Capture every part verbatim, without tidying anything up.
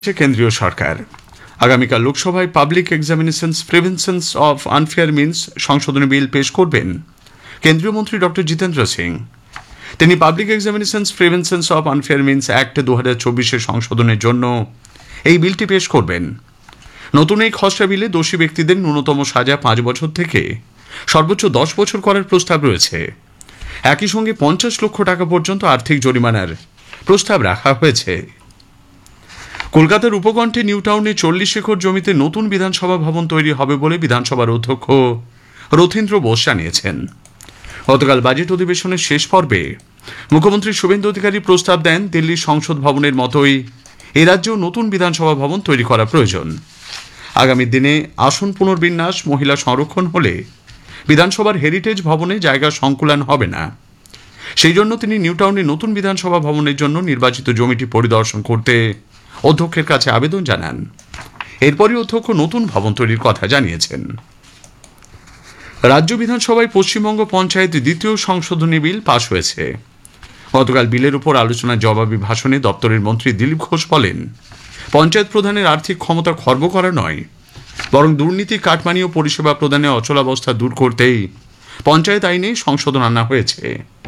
কেন্দ্রীয় সরকার আগামীকাল লোকসভায় public examinations প্রিভেনশনস of unfair means সংশোধনী বিল পেশ করবেন কেন্দ্রীয় মন্ত্রী ডক্টর জিতেন্দ্র সিং। তিনি public examinations প্রিভেনশনস of unfair means act দু হাজার চব্বিশের সংশোধনের জন্য এই বিলটি পেশ করবেন। নতুন এই খসড়া বিলে দোষী ব্যক্তিদের ন্যূনতম সাজা পাঁচ বছর থেকে সর্বোচ্চ দশ বছর করার প্রস্তাব রয়েছে। একই সঙ্গে পঞ্চাশ লক্ষ টাকা পর্যন্ত আর্থিক জরিমানার প্রস্তাব রাখা হয়েছে। কলকাতার উপকণ্ঠে নিউ টাউনে চল্লিশ একর জমিতে নতুন বিধানসভা ভবন তৈরি হবে বলে বিধানসভার অধ্যক্ষ রথীন্দ্র বোস জানিয়েছেন। গতকাল বাজেট অধিবেশনের শেষ পর্বে মুখ্যমন্ত্রী শুভেন্দু অধিকারী প্রস্তাব দেন দিল্লির সংসদ ভবনের মতোই এ রাজ্যেও নতুন বিধানসভা ভবন তৈরি করা প্রয়োজন। আগামী দিনে আসন পুনর্বিন্যাস মহিলা সংরক্ষণ হলে বিধানসভার হেরিটেজ ভবনে জায়গা সংকুলান হবে না। সেই জন্য তিনি নিউ টাউনে নতুন বিধানসভা ভবনের জন্য নির্বাচিত জমিটি পরিদর্শন করতে অধ্যক্ষের কাছে আবেদন জানান। এরপরই অধ্যক্ষ নতুন ভবন তৈরির কথা জানিয়েছেন। রাজ্য বিধানসভায় পশ্চিমবঙ্গ পঞ্চায়েত দ্বিতীয় সংশোধনী বিল পাশ হয়েছে। গতকাল বিলের উপর আলোচনার জবাবি ভাষণে দপ্তরের মন্ত্রী দিলীপ ঘোষ বলেন, পঞ্চায়েত প্রধানের আর্থিক ক্ষমতা খর্ব করা নয়, বরং দুর্নীতি, কাটমানি ও পরিষেবা প্রদানে অচলাবস্থা দূর করতেই পঞ্চায়েত আইনে সংশোধন আনা হয়েছে।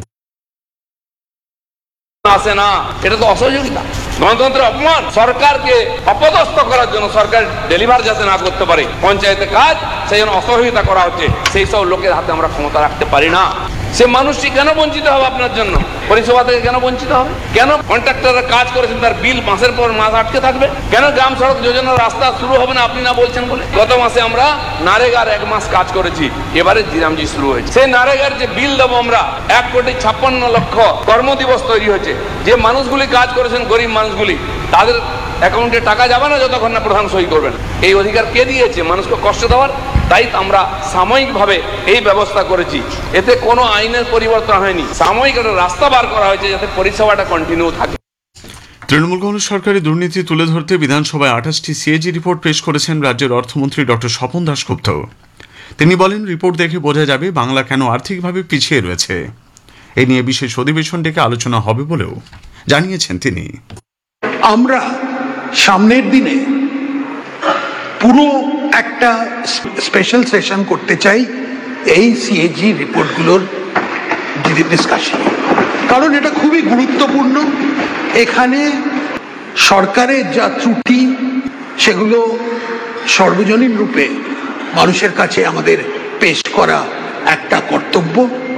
আসে না, এটা তো অসহযোগিতা, গণতন্ত্রের অপমান। সরকারকে অপদস্থ করার জন্য, সরকার ডেলিভার যাতে না করতে পারে পঞ্চায়েতের কাজ, সেই জন্য অসহযোগিতা করা হচ্ছে। সেই সব লোকের হাতে আমরা ক্ষমতা রাখতে পারি না। সে মানুষটি কেন বঞ্চিত হবে? আপনার জন্য পরিষেবা থেকে কেন বঞ্চিত হবে? কেন কন্ট্রাক্টররা কাজ করেছেন তার বিল মাসের পর মাস আটকে থাকবে? কেন গ্রাম সড়ক যোজনার রাস্তা শুরু হবে না আপনি না বলছেন বলে? গত মাসে আমরা নারেগার এক মাস কাজ করেছি, এবারে জিরামজি শুরু হয়েছে। সেই নারেগার যে বিল দেবো আমরা, এক কোটি ছাপ্পান্ন লক্ষ কর্মদিবস তৈরি হয়েছে। যে মানুষগুলি কাজ করেছেন, গরিব মানুষগুলি, তাদের অ্যাকাউন্টে টাকা যাবে না যতক্ষণ না প্রধান সই করবেন। এই অধিকার কে দিয়েছে মানুষকে কষ্ট দেওয়ার? তাই আমরা সাময়িকভাবে এই ব্যবস্থা করেছি। এতে কোনো আইনের পরিবর্তন হয়নি, সাময়িক একটা রাস্তা বার করা হয়েছে যাতে পরিষেবাটা কন্টিনিউ থাকে। তৃণমূল কংগ্রেস সরকারের দুর্নীতি তুলে ধরতে বিধানসভায় আঠাশটি সিএজি রিপোর্ট পেশ করেছেন রাজ্যের অর্থমন্ত্রী ডক্টর স্বপন দাশগুপ্ত। তিনি বলেন, রিপোর্ট দেখে বোঝা যাবে বাংলা কেন আর্থিকভাবে পিছিয়ে রয়েছে। এ নিয়ে বিশেষ অধিবেশন ডেকে আলোচনা হবে বলেও জানিয়েছেন তিনি। আমরা সামনের দিনে পুরো একটা স্পেশাল সেশন করতে চাই এই সিএজি রিপোর্টগুলোর ডিসকাশন, কারণ এটা খুবই গুরুত্বপূর্ণ। এখানে সরকারের যা ত্রুটি সেগুলো সর্বজনীন রূপে মানুষের কাছে আমাদের পেশ করা একটা কর্তব্য।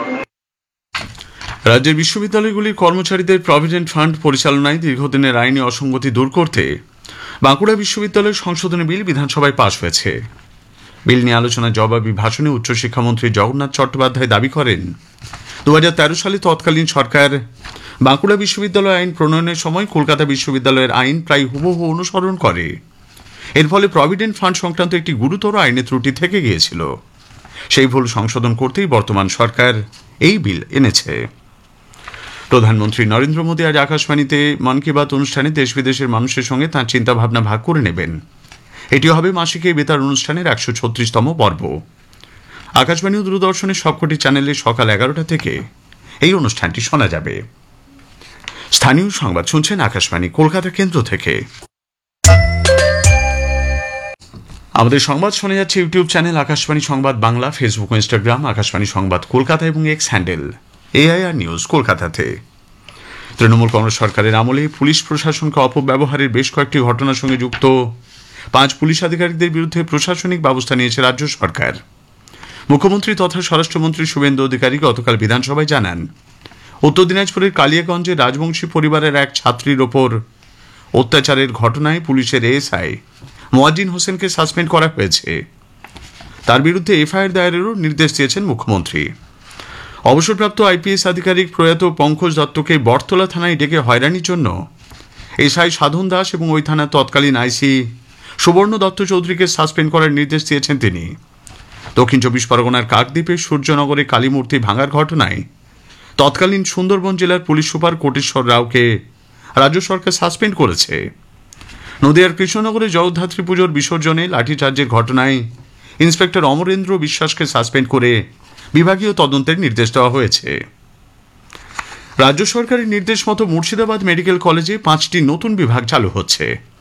রাজ্যের বিশ্ববিদ্যালয়গুলির কর্মচারীদের প্রভিডেন্ট ফান্ড পরিচালনায় দীর্ঘদিনের আইনি অসঙ্গতি দূর করতে বাঁকুড়া বিশ্ববিদ্যালয়ের সংশোধনী বিল বিধানসভায় পাশ হয়েছে। বিল নিয়ে আলোচনার জবাবি ভাষণে উচ্চশিক্ষামন্ত্রী জগন্নাথ চট্টোপাধ্যায় দাবি করেন, দু হাজার তেরো সালে তৎকালীন সরকার বাঁকুড়া বিশ্ববিদ্যালয় আইন প্রণয়নের সময় কলকাতা বিশ্ববিদ্যালয়ের আইন প্রায় হুবহু অনুসরণ করে। এর ফলে প্রভিডেন্ট ফান্ড সংক্রান্ত একটি গুরুতর আইনে ত্রুটি থেকে গিয়েছিল। সেই ভুল সংশোধন করতেই বর্তমান সরকার এই বিল এনেছে। প্রধানমন্ত্রী নরেন্দ্র মোদী আজ আকাশবাণীতে মন কি বাত অনুষ্ঠানে দেশ বিদেশের মানুষের সঙ্গে তাঁর চিন্তাভাবনা ভাগ করে নেবেন। এটি হবে মাসিক এই বেতার অনুষ্ঠানের একশো ছত্রিশতম পর্ব। আকাশবাণী ও দূরদর্শনের সবকটি চ্যানেলে সকাল এগারোটা থেকে এই অনুষ্ঠানটি শোনা যাবে। স্থানীয় সংবাদ শুনছেন আকাশবাণী কলকাতা কেন্দ্র থেকে। আমাদের সংবাদ শোনা যাচ্ছে ইউটিউব চ্যানেল আকাশবাণী সংবাদ বাংলা, ফেসবুক ও ইনস্টাগ্রাম আকাশবাণী সংবাদ কলকাতা এবং এক্স হ্যান্ডেল এআইআর নিউজ কলকাতাতে। তৃণমূল কংগ্রেস সরকারের আমলে পুলিশ প্রশাসনকে অপব্যবহারের বেশ কয়েকটি ঘটনার সঙ্গে যুক্ত পাঁচ পুলিশ আধিকারিকদের বিরুদ্ধে প্রশাসনিক ব্যবস্থা নিয়েছে রাজ্য সরকার। মুখ্যমন্ত্রী তথা স্বরাষ্ট্রমন্ত্রী শুভেন্দু অধিকারী গতকাল বিধানসভায় জানান, উত্তর দিনাজপুরের কালিয়াগঞ্জে রাজবংশী পরিবারের এক ছাত্রীর ওপর অত্যাচারের ঘটনায় পুলিশের এএসআই মোয়াজ্জিন হোসেনকে সাসপেন্ড করা হয়েছে। তার বিরুদ্ধে এফআইআর দায়েরেরও নির্দেশ দিয়েছেন মুখ্যমন্ত্রী। অবসরপ্রাপ্ত আইপিএস আধিকারিক প্রয়াত পঙ্কজ দত্তকে বটতলা থানায় ডেকে হয়রানির জন্য এসআই সাধন দাস এবং ওই থানার তৎকালীন আইসি সুবর্ণ দত্ত চৌধুরীকে সাসপেন্ড করার নির্দেশ দিয়েছেন তিনি। দক্ষিণ চব্বিশ পরগনার কাকদ্বীপের সূর্যনগরে কালীমূর্তি ভাঙার ঘটনায় তৎকালীন সুন্দরবন জেলার পুলিশ সুপার কোটেশ্বর রাওকে রাজ্য সরকার সাসপেন্ড করেছে। নদিয়ার কৃষ্ণনগরে জগদ্ধাত্রী পুজোর বিসর্জনে লাঠিচার্জের ঘটনায় ইন্সপেক্টর অমরেন্দ্র বিশ্বাসকে সাসপেন্ড করে বিভাগীয় তদন্তের নির্দেশ দেওয়া হয়েছে। রাজ্য সরকারের নির্দেশ মতো মুর্শিদাবাদ মেডিকেল কলেজে পাঁচটি নতুন বিভাগ চালু হচ্ছে।